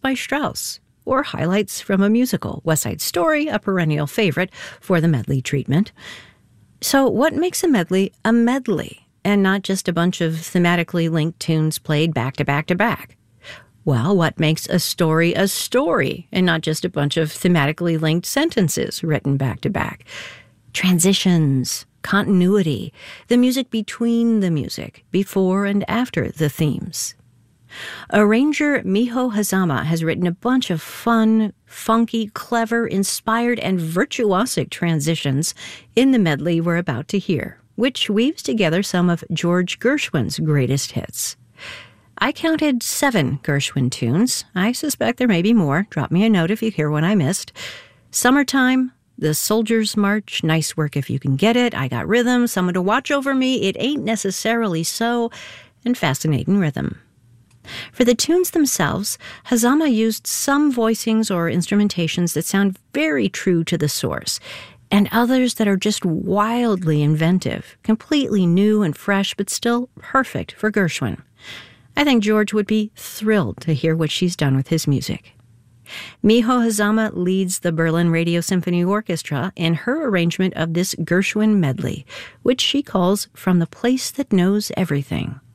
by Strauss, or highlights from a musical, West Side Story, a perennial favorite for the medley treatment. So what makes a medley, and not just a bunch of thematically linked tunes played back to back to back? Well, what makes a story, and not just a bunch of thematically linked sentences written back to back? Transitions, continuity, the music between the music, before and after the themes. Arranger Miho Hazama has written a bunch of fun, funky, clever, inspired, and virtuosic transitions in the medley we're about to hear, which weaves together some of George Gershwin's greatest hits. I counted 7 Gershwin tunes. I suspect there may be more. Drop me a note if you hear one I missed. Summertime, The Soldier's March, Nice Work If You Can Get It, I Got Rhythm, Someone to Watch Over Me, It Ain't Necessarily So, and Fascinating Rhythm. For the tunes themselves, Hazama used some voicings or instrumentations that sound very true to the source, and others that are just wildly inventive, completely new and fresh, but still perfect for Gershwin. I think George would be thrilled to hear what she's done with his music. Miho Hazama leads the Berlin Radio Symphony Orchestra in her arrangement of this Gershwin medley, which she calls From the Place That Knows Everything.